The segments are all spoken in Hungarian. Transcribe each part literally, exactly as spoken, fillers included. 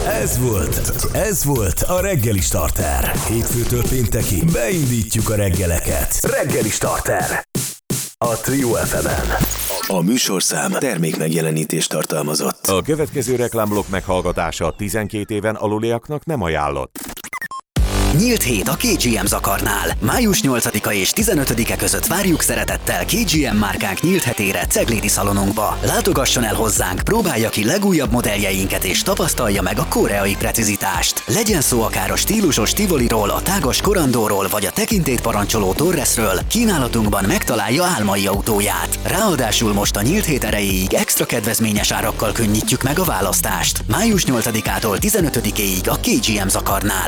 Ez volt, ez volt a Reggeli Starter. Hétfőtől péntekig beindítjuk a reggeleket. Reggeli Starter. A Trio ef emen. A műsorszám termék megjelenítést tartalmazott. A következő reklámblokk meghallgatása tizenkét éven aluliaknak nem ajánlott. Nyílt hét a ká gé em Zakarnál. május nyolcadika és tizenötödike között várjuk szeretettel ká gé em márkánk nyílt hetére Ceglédi szalonunkba. Látogasson el hozzánk, próbálja ki legújabb modelljeinket és tapasztalja meg a koreai precizitást. Legyen szó akár a stílusos Tivoliról, a tágas Corandóról vagy a tekintélyt parancsoló Torresről, kínálatunkban megtalálja álmai autóját. Ráadásul most a nyílt hét erejéig extra kedvezményes árakkal könnyítjük meg a választást. május nyolcadikától tizenötödikéig a ká gé em Zakarnál.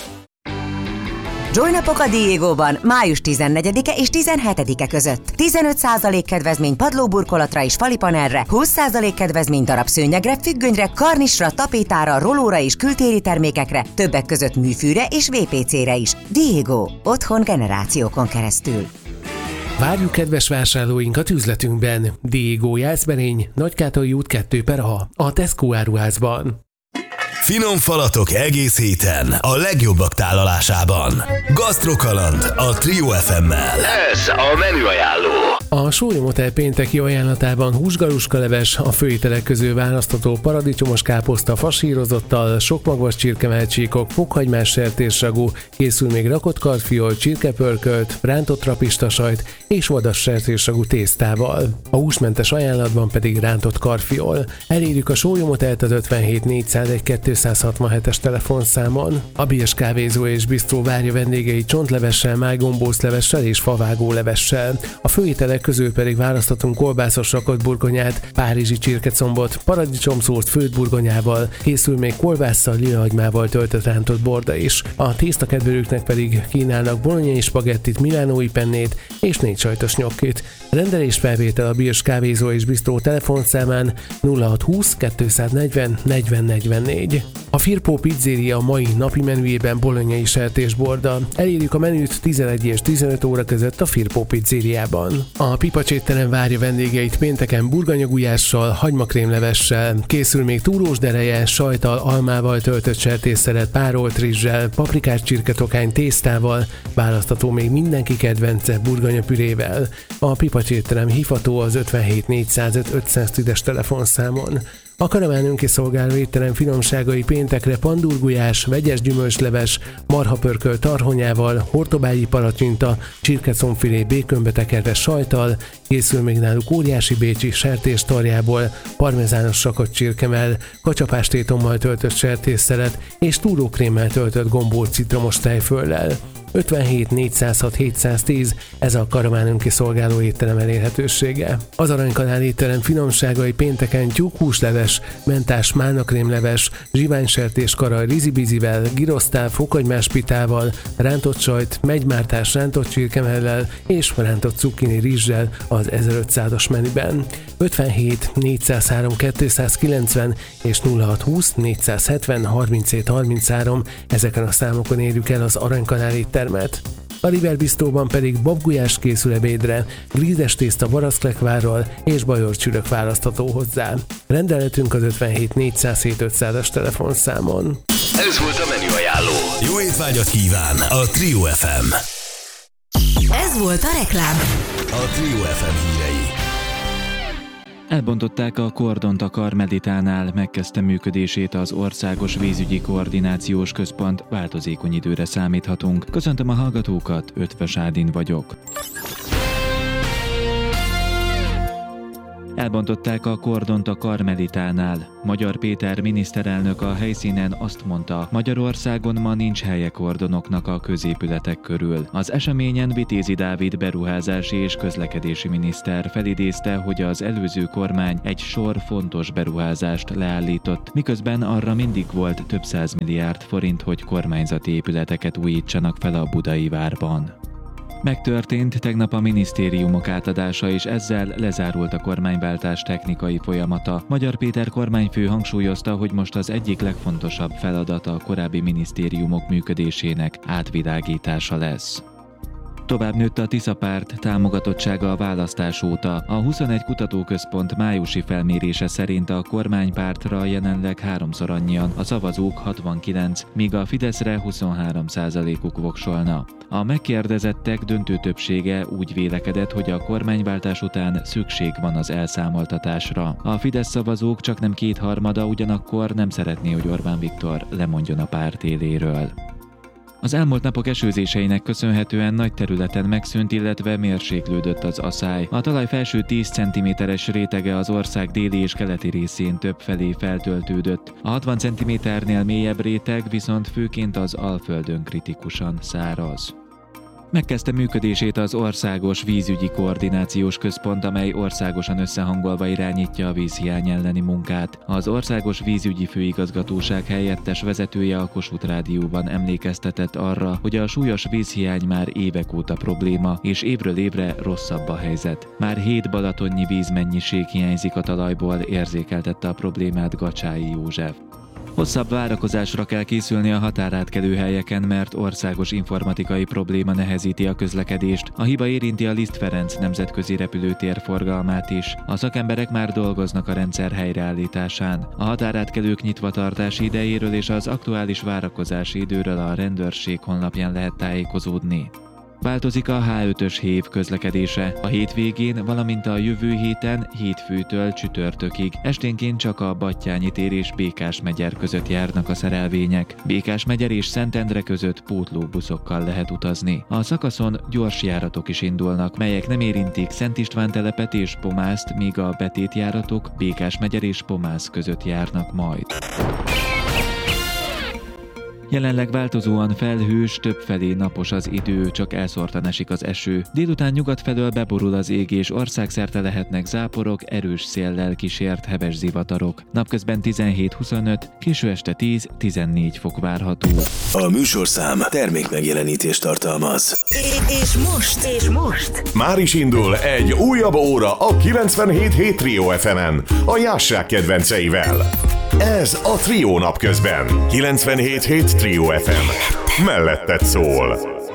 Joy-napok a Diegóban május tizennegyedike és tizenhetedike között. tizenöt százalék kedvezmény padlóburkolatra és falipanelre, húsz százalék kedvezmény darabszőnyegre, függönyre, karnisra, tapétára, rolóra és kültéri termékekre, többek között műfűre és vé pé cére is. Diego. Otthon generációkon keresztül. Várjuk kedves vásárlóinkat üzletünkben. Diego Jászberény, Nagykátai út kettő per A, a Tesco áruházban. Finom falatok egész héten a legjobbak tálalásában. Gasztrokaland a Trio ef emmel. Ez a menüajánló. A Sólyom Hotel pénteki ajánlatában húsgaluska leves, a főételek közül választható paradicsomos káposzta fasírozottal, sokmagvas csirkemelcsíkok, fokhagymás sertésragú, készül még rakott karfiol, csirkepörkölt, rántott rapistasajt és vadas sertésragú tésztával. A húsmentes ajánlatban pedig rántott karfiol. Elérjük a Sólyom Hotelt az ötvenhét négyszázegy kétszázhatvanhetes telefonszámon. A Birs kávézó és bisztró várja vendégei csontlevessel, májgombóclevessel és favágólevessel. A főételek közül pedig választhatunk kolbászos rakott burgonyát, párizsi csirkecombot, paradicsomszószt főtt burgonyával, készül még kolbásszal, lilahagymával töltött rántott borda is. A tésztakedvelőknek pedig kínálnak bolonyai spagettit, milánói pennét és négy sajtos nyokkit. Rendelésfelvétel a Birs kávézó és bisztró telefonszámán nulla hatszázhúsz kétszáznegyven negyven negyvennégy. A Firpo Pizzeria mai napi menüjében bolonyai sertésborda. Elérjük a menüt tizenegy és tizenöt óra között a Firpo Pizzeriában. A Pipacsétterem várja vendégeit pénteken burgonyagulyással, hagymakrémlevessel, készül még túrós dereje, sajttal, almával töltött sertésszeret, párolt rizssel, paprikás csirketokány tésztával, választható még mindenki kedvence burgonyapürével. A Pipacsétterem hívható az ötvenhét négyszázöt ötszáztízes telefonszámon. A Karaván önkiszolgáló étterem finomságai péntekre pandurgulyás, vegyes gyümölcsleves, marhapörkölt tarhonyával, hortobágyi palacsinta, csirkecombfilé békönbe tekerve sajttal, készül még náluk óriási bécsi sertéstarjából, parmezános rakott csirkemell, kacsapástétommal töltött sertésszelet és túrókrémmel töltött gombóc citromos tejföllel. ötvenhét négyszázhat hétszáztíz, ez a Karaván önkiszolgáló étterem elérhetősége. Az Aranykanál étterem finomságai pénteken tyúkhúsleves, mentás málnakrémleves, zsiványsertés karaj rizibizivel, girosztál fokhagymás pitával, rántott sajt, megymártás rántott csirkemellel és rántott cukkini rizssel az ezerötszázas menüben. ötvenhét négyszázhárom kétszázkilencven és nulla hatszázhúsz négyszázhetven harminchét harminchárom, ezeken a számokon érjük el az Aranykanál éttermet. A River Bistróban pedig babgulyás készül ebédre, grízes tészta barackklekvárral és bajorcsürök választható hozzá. Rendeletünk az ötvenhét négyszázhét ötszázas telefonszámon. Ez volt a menüajánló. Jó étvágyat kíván a Trio ef em. Ez volt a reklám. A Trio ef em hírei. Elbontották a kordont a Karmelitánál, megkezdte működését az Országos Vízügyi Koordinációs Központ, változékony időre számíthatunk. Köszöntöm a hallgatókat, Ötvös Ádin vagyok. Elbontották a kordont a Karmelitánál. Magyar Péter miniszterelnök a helyszínen azt mondta, Magyarországon ma nincs helye kordonoknak a középületek körül. Az eseményen Vitézi Dávid beruházási és közlekedési miniszter felidézte, hogy az előző kormány egy sor fontos beruházást leállított, miközben arra mindig volt több száz milliárd forint, hogy kormányzati épületeket újítsanak fel a budai várban. Megtörtént tegnap a minisztériumok átadása, és ezzel lezárult a kormányváltás technikai folyamata. Magyar Péter kormányfő hangsúlyozta, hogy most az egyik legfontosabb feladata a korábbi minisztériumok működésének átvilágítása lesz. Tovább nőtt a Tisza párt támogatottsága a választás óta. A huszonegy kutatóközpont májusi felmérése szerint a kormánypártra jelenleg háromszor annyian, a szavazók hatvankilenc, míg a Fideszre huszonhárom százalékuk voksolna. A megkérdezettek döntő többsége úgy vélekedett, hogy a kormányváltás után szükség van az elszámoltatásra. A Fidesz szavazók csaknem kétharmada ugyanakkor nem szeretné, hogy Orbán Viktor lemondjon a párt éléről. Az elmúlt napok esőzéseinek köszönhetően nagy területen megszűnt, illetve mérséklődött az aszály. A talaj felső tíz centiméteres rétege az ország déli és keleti részén többfelé feltöltődött. A hatvan centiméternél mélyebb réteg viszont főként az Alföldön kritikusan száraz. Megkezdte működését az Országos Vízügyi Koordinációs Központ, amely országosan összehangolva irányítja a vízhiány elleni munkát. Az Országos Vízügyi Főigazgatóság helyettes vezetője a Kossuth Rádióban emlékeztetett arra, hogy a súlyos vízhiány már évek óta probléma, és évről évre rosszabb a helyzet. Már hét balatonnyi vízmennyiség hiányzik a talajból, érzékeltette a problémát Gacsái József. Hosszabb várakozásra kell készülni a határátkelő helyeken, mert országos informatikai probléma nehezíti a közlekedést. A hiba érinti a Liszt Ferenc nemzetközi repülőtér forgalmát is. A szakemberek már dolgoznak a rendszer helyreállításán. A határátkelők nyitvatartási idejéről és az aktuális várakozási időről a rendőrség honlapján lehet tájékozódni. Változik a há ötös hév közlekedése. A hétvégén, valamint a jövő héten hétfőtől csütörtökig. Esténként csak a Battyányi tér és Békásmegyer között járnak a szerelvények. Békásmegyer és Szentendre között pótlóbuszokkal lehet utazni. A szakaszon gyors járatok is indulnak, melyek nem érintik Szent István telepet és Pomászt, míg a betétjáratok Békásmegyer és Pomász között járnak majd. Jelenleg változóan felhős, többfelé napos az idő, csak elszórtan esik az eső. Délután nyugat felől beborul az ég, és országszerte lehetnek záporok, erős széllel kísért heves zivatarok. Napközben tizenhét-huszonöt, késő este tíz-tizennégy fok várható. A műsorszám termékmegjelenítést tartalmaz. És most, és most Már is indul egy újabb óra a kilencvenhét hét Trio ef emen, a Jásság kedvenceivel. Ez a Trio napközben. kilencvenhét hét Trio ef em. Melletted szól.